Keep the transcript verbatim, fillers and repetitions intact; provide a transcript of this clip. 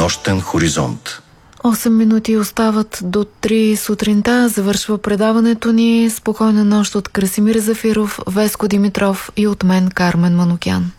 нощен хоризонт. осем минути остават до три сутринта. Завършва предаването ни. Спокойна нощ от Красимир Зафиров, Веско Димитров и от мен, Кармен Манукян.